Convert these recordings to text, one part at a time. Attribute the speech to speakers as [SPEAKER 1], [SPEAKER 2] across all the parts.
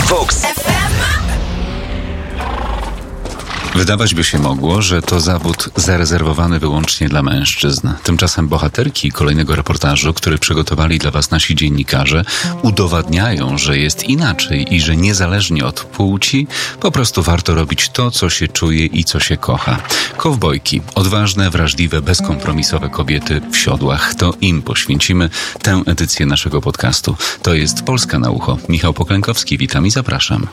[SPEAKER 1] Vox FM.
[SPEAKER 2] Wydawać by się mogło, że to zawód zarezerwowany wyłącznie dla mężczyzn. Tymczasem bohaterki kolejnego reportażu, który przygotowali dla Was nasi dziennikarze, udowadniają, że jest inaczej i że niezależnie od płci po prostu warto robić to, co się czuje i co się kocha. Kowbojki, odważne, wrażliwe, bezkompromisowe kobiety w siodłach. To im poświęcimy tę edycję naszego podcastu. To jest Polska na ucho. Michał Poklękowski, witam i zapraszam.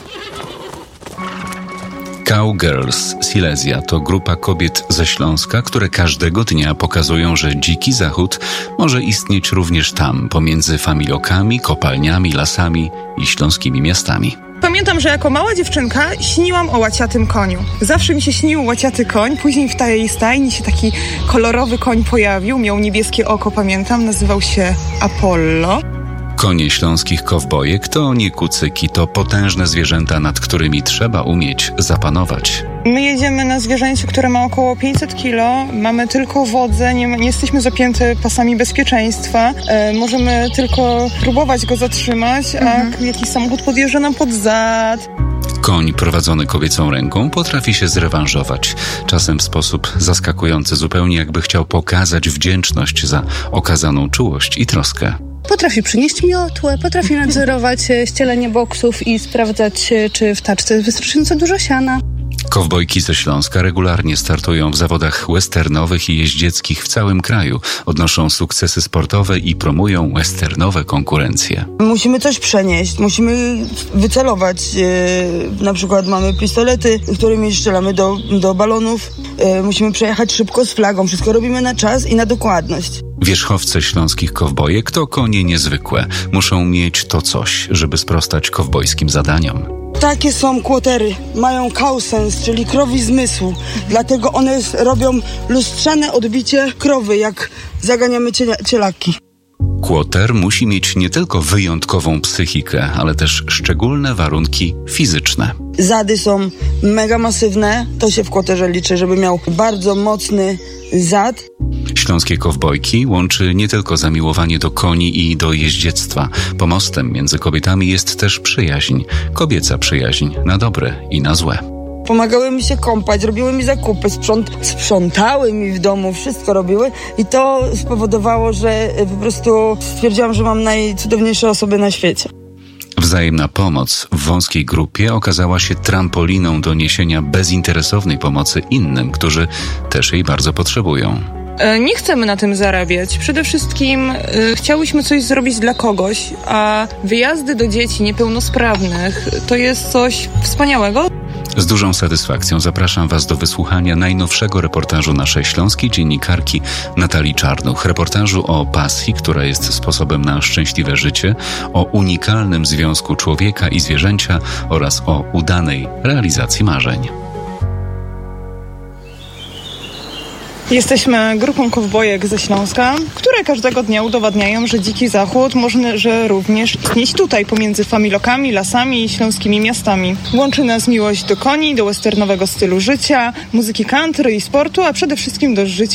[SPEAKER 2] Cowgirls Silesia to grupa kobiet ze Śląska, które każdego dnia pokazują, że dziki zachód może istnieć również tam, pomiędzy familokami, kopalniami, lasami i śląskimi miastami.
[SPEAKER 3] Pamiętam, że jako mała dziewczynka śniłam o łaciatym koniu. Zawsze mi się śnił łaciaty koń, później w tej stajni się taki kolorowy koń pojawił, miał niebieskie oko, pamiętam, nazywał się Apollo.
[SPEAKER 2] Konie śląskich kowbojek to nie kucyki, to potężne zwierzęta, nad którymi trzeba umieć zapanować.
[SPEAKER 3] My jedziemy na zwierzęciu, które ma około 500 kilo, mamy tylko wodzę, nie jesteśmy zapięte pasami bezpieczeństwa, możemy tylko próbować go zatrzymać, a jakiś samochód podjeżdża nam pod zad.
[SPEAKER 2] Koń prowadzony kobiecą ręką potrafi się zrewanżować, czasem w sposób zaskakujący, zupełnie jakby chciał pokazać wdzięczność za okazaną czułość i troskę.
[SPEAKER 4] Potrafi przynieść miotłę, potrafi nadzorować ścielenie boksów i sprawdzać, czy w taczce jest wystarczająco dużo siana.
[SPEAKER 2] Kowbojki ze Śląska regularnie startują w zawodach westernowych i jeździeckich w całym kraju. Odnoszą sukcesy sportowe i promują westernowe konkurencje.
[SPEAKER 5] Musimy coś przenieść, musimy wycelować. Na przykład mamy pistolety, którymi strzelamy do balonów. Musimy przejechać szybko z flagą. Wszystko robimy na czas i na dokładność.
[SPEAKER 2] Wierzchowce śląskich kowbojek to konie niezwykłe. Muszą mieć to coś, żeby sprostać kowbojskim zadaniom.
[SPEAKER 5] Takie są kłotery. Mają kausens, czyli krowi zmysłu. Dlatego one robią lustrzane odbicie krowy, jak zaganiamy cielaki.
[SPEAKER 2] Kłoter musi mieć nie tylko wyjątkową psychikę, ale też szczególne warunki fizyczne.
[SPEAKER 5] Zady są mega masywne. To się w kłoterze liczy, żeby miał bardzo mocny zad.
[SPEAKER 2] Śląskie kowbojki łączy nie tylko zamiłowanie do koni i do jeździectwa. Pomostem między kobietami jest też przyjaźń. Kobieca przyjaźń na dobre i na złe.
[SPEAKER 5] Pomagały mi się kąpać, robiły mi zakupy, sprzątały mi w domu, wszystko robiły i to spowodowało, że po prostu stwierdziłam, że mam najcudowniejsze osoby na świecie.
[SPEAKER 2] Wzajemna pomoc w wąskiej grupie okazała się trampoliną do niesienia bezinteresownej pomocy innym, którzy też jej bardzo potrzebują.
[SPEAKER 3] Nie chcemy na tym zarabiać. Przede wszystkim chciałyśmy coś zrobić dla kogoś, a wyjazdy do dzieci niepełnosprawnych to jest coś wspaniałego.
[SPEAKER 2] Z dużą satysfakcją zapraszam Was do wysłuchania najnowszego reportażu naszej śląskiej dziennikarki Natalii Czarnuch. Reportażu o pasji, która jest sposobem na szczęśliwe życie, o unikalnym związku człowieka i zwierzęcia oraz o udanej realizacji marzeń.
[SPEAKER 3] Jesteśmy grupą kowbojek ze Śląska, które każdego dnia udowadniają, że dziki zachód może również istnieć tutaj pomiędzy familokami, lasami i śląskimi miastami. Łączy nas miłość do koni, do westernowego stylu życia, muzyki country i sportu, a przede wszystkim do życia